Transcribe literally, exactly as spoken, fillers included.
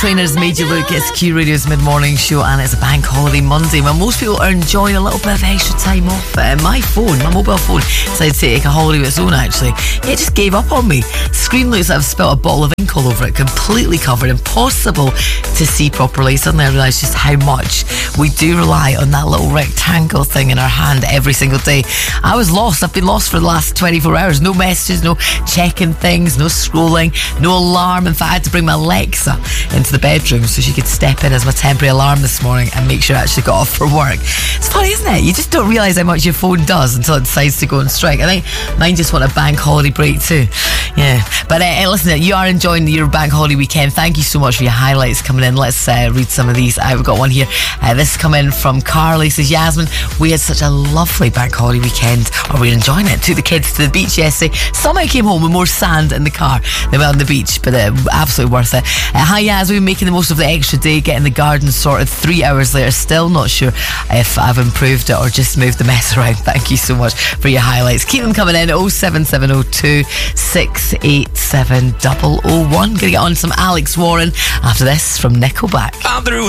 Trainers made you look. It's Q Radio's mid-morning show, and it's a bank holiday Monday when most people are enjoying a little bit of extra time off. Uh, my phone, my mobile phone, decided to take a holiday of its own. Actually, it just gave up on me. Screen looks like I've spilt a bottle of ink all over it, completely covered, impossible to see properly. Suddenly I realised just how much we do rely on that little rectangle thing in our hand every single day. I was lost. I've been lost for the last twenty-four hours. No messages, no checking things, no scrolling, no alarm. In fact, I had to bring my Alexa into the bedroom so she could step in as my temporary alarm this morning and make sure I actually got off for work. It's funny, isn't it? You just don't realise how much your phone does until it decides to go on strike. I think mine just want a bank holiday break too. Yeah. But uh, listen, you are enjoying your bank holiday weekend. Thank you so much for your highlights coming in. Let's uh, read some of these out. We've got one here. Uh, this is coming from Carly. Says, Yasmin, we had such a lovely bank holiday weekend. Or we were enjoying it. Took the kids to the beach yesterday. Somehow came home with more sand in the car than we had on the beach, but uh, absolutely worth it. Uh, hi Yas, we've been making the most of the extra day, getting the garden sorted. Three hours later, still not sure if I've improved it or just moved the mess around. Thank you so much for your highlights. Keep them coming in. oh seven seven oh two six eight seven oh oh one. Gonna get on some Alex Warren after this from Nickelback. I'm through.